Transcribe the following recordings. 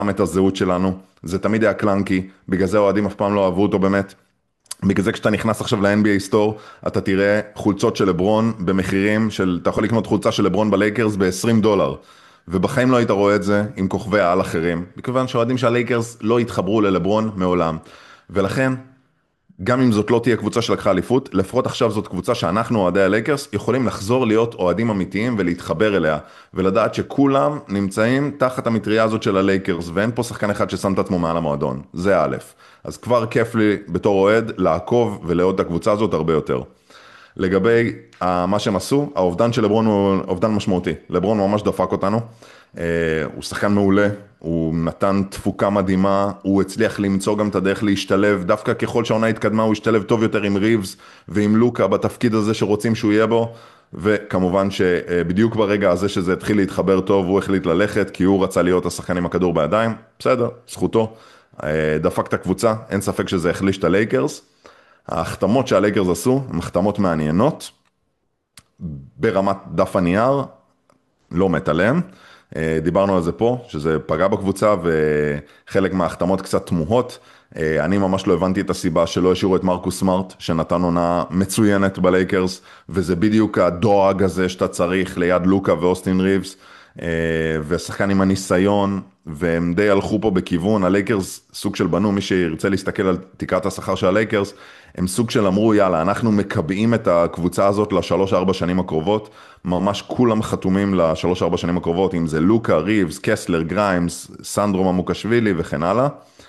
את הזהות שלנו, זה תמיד היה קלנקי, בגלל זה האוהדים אף פעם לא אהבו אותו באמת. בגלל זה כשאתה נכנס עכשיו ל-NBA סטור, אתה תראה חולצות של לברון במחירים של, אתה יכול לקנות חולצה של לברון בלייקרס ב-$20, ובחיים לא היית רואה את זה עם כוכבי העל אחרים, מכיוון שהאוהדים של הלייקרס לא התחברו ללברון מעולם. ולכן, גם אם זאת לא תהיה קבוצה שלקחה אליפות, לפחות עכשיו זאת קבוצה שאנחנו, אוהדי הלייקרס, יכולים לחזור להיות אוהדים אמיתיים ולהתחבר אליה, ולדעת שכולם נמצאים תחת המטריה הזאת של הלייקרס, ואין פה שחקן אחד ששם את עצמו מעל המועדון. זה א'. אז כבר כיף לי בתור אוהד לעקוב ולאהוד את הקבוצה הזאת הרבה יותר. לגבי מה שהם עשו, האובדן של לברון הוא אובדן משמעותי. לברון ממש דפק אותנו, הוא שחקן מעולה, הוא נתן תפוקה מדהימה, הוא הצליח למצוא גם את הדרך להשתלב, דווקא ככל שהעונה התקדמה הוא השתלב טוב יותר עם ריבס ועם לוקה בתפקיד הזה שרוצים שהוא יהיה בו, וכמובן שבדיוק ברגע הזה שזה התחיל להתחבר טוב, הוא החליט ללכת כי הוא רצה להיות השחקן עם הכדור בידיים, בסדר, זכותו, דפק את הקבוצה, אין ספק שזה החליש את הלייקרס. ההחתמות שהלייקרס עשו, הן החתמות מעניינות, ברמת דף הנייר, לא מת עליהם. דיברנו על זה פה, שזה פגע בקבוצה, וחלק מההחתמות קצת תמוהות. אני ממש לא הבנתי את הסיבה שלא השאירו את מרקוס סמארט, שנתן עונה מצוינת בלייקרס, וזה בדיוק הדואג הזה שאתה צריך ליד לוקה ואוסטין ריבס, ושחקן עם הניסיון, והם די הלכו פה בכיוון, הלייקרס סוג של בנו, מי שירצה להסתכל על תקרת השכר של הלייקרס, הם סוג של אמרו, יאללה, אנחנו מקבעים את הקבוצה הזאת ל3-4 שנים הקרובות, ממש כולם חתומים ל3-4 שנים הקרובות, אם זה לוקה, ריבס, קסלר, גריימס, סנדרו ממוקשווילי וכן הלאה,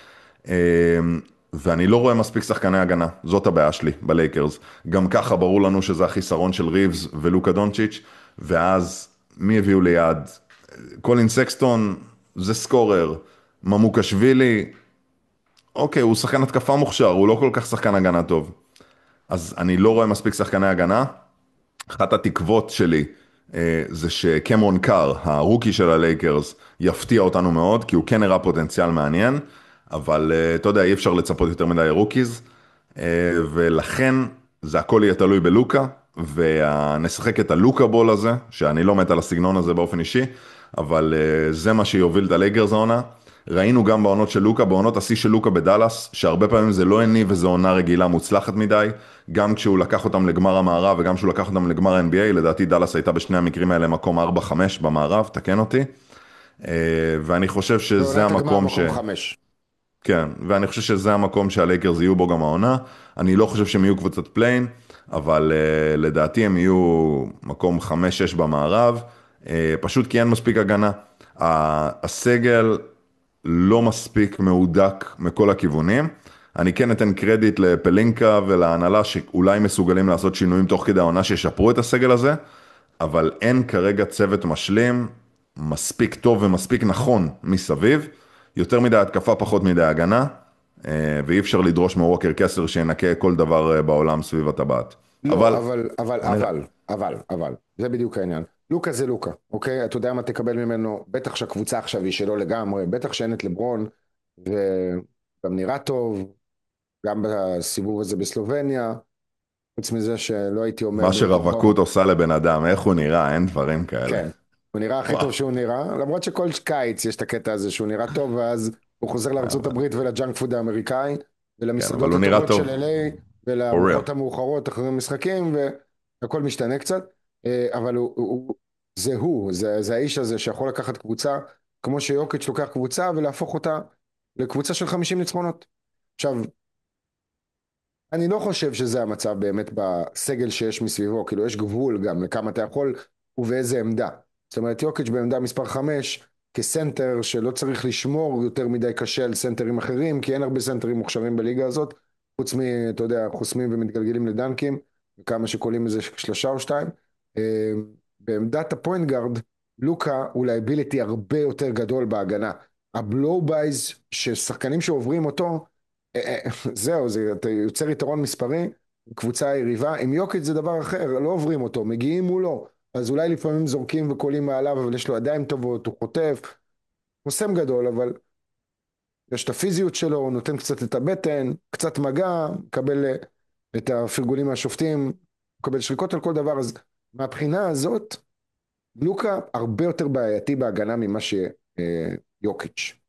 ואני לא רואה מספיק שחקני הגנה, זאת הבעיה שלי בלייקרס, גם ככה ברור לנו שזה החיסרון של ריבס ולוקה דונצ'יץ', ואז מי הביאו ליד? קולין סקסטון זה סקורר, ממוקשווילי, אוקיי, הוא שחקן התקפה מוכשר, הוא לא כל כך שחקן הגנה טוב. אז אני לא רואה מספיק שחקני הגנה. אחת התקוות שלי זה שקמרון קאר, הרוקי של הלייקרס, יפתיע אותנו מאוד, כי הוא כן הראה פוטנציאל מעניין, אבל אתה יודע, אי אפשר לצפות יותר מדי רוקיז, ולכן זה הכל יהיה תלוי בלוקה, ונשחק את הלוקה בול הזה, שאני לא מת על הסגנון הזה באופן אישי, אבל זה מה שיוביל את הלייקרס העונה. ראינו גם בעונות של לוקה, בעונות השיא של לוקה בדלס, שהרבה פעמים זה לא הניב וזו עונה רגילה מוצלחת מדי, גם כשהוא לקח אותם לגמר המערב וגם כשהוא לקח אותם לגמר ה-NBA, לדעתי דלס הייתה בשני המקרים האלה מקום 4-5 במערב, תקן אותי, ואני חושב שזה בעונת הגמר המקום מקום 5. כן, ואני חושב שזה המקום שהלייקרס יהיו בו גם העונה, אני לא חושב שהם יהיו קבוצת פליין, אבל לדעתי הם יהיו מקום 5-6 במערב, פשוט כי אין מספיק הגנה. הסגל לא מספיק מהודק מכל הכיוונים. אני כן אתן קרדיט לפלינקה ולהנהלה שאולי מסוגלים לעשות שינויים תוך כדי העונה שישפרו את הסגל הזה, אבל אין כרגע צוות משלים מספיק טוב ומספיק נכון מסביב, יותר מדי התקפה פחות מדי הגנה, ואי אפשר לדרוש מווקר קסלר שינקה כל דבר בעולם סביב הטבעת. אבל לא, אבל, זה בדיוק העניין. לוקה זה לוקה, אוקיי? אתה יודע מה תקבל ממנו, בטח שהקבוצה עכשיו היא שלו לגמרי, בטח שאין את לברון, וגם נראה טוב, גם בסיבוב הזה בסלובניה, חוץ מזה שלא הייתי אומר מה ברוחו, שרווקות עושה לבן אדם, איך הוא נראה, אין דברים כאלה. כן, הוא נראה הכי וואו. טוב שהוא נראה, למרות שכל קיץ יש את הקטע הזה שהוא נראה טוב, ואז הוא חוזר לארצות הברית ולג'אנק פוד האמריקאי, כן, אבל ולמסעדות הוא נראה הטובות של טוב, LA, for real. ולארוחות המאוחרות אחרי המשחקים, והכל משתנה קצת, אבל זה האיש הזה שיכול לקחת קבוצה, כמו שיוקיץ' לוקח קבוצה, ולהפוך אותה לקבוצה של 50 ניצחונות. עכשיו, אני לא חושב שזה המצב באמת בסגל שיש מסביבו, כאילו יש גבול גם לכמה אתה יכול ובאיזה עמדה. זאת אומרת, יוקיץ' בעמדה מספר 5, כסנטר שלא צריך לשמור יותר מדי קשה על סנטרים אחרים, כי אין הרבה סנטרים מוכשרים בליגה הזאת, חוץ אתה יודע, חוסמים ומתגלגלים לדנקים, וכמה שקולים איזה שלושה או שתיים. בעמדת הפוינט גארד, לוקה הוא לאביליטי הרבה יותר גדול בהגנה. הבלואו בייז, ששחקנים שעוברים אותו, זהו, אתה יוצר יתרון מספרי, קבוצה יריבה, עם יוקיץ' זה דבר אחר, לא עוברים אותו, מגיעים מולו, אז אולי לפעמים זורקים וקולים מעליו, אבל יש לו ידיים טובות, הוא חוטף, חוסם גדול, אבל יש את הפיזיות שלו, הוא נותן קצת את הבטן, קצת מגע, מקבל את הפרגולים מהשופטים, מקבל שריקות על כל דבר, אז מהבחינה הזאת, לוקה הרבה יותר בעייתי בהגנה ממה שיוקיץ'.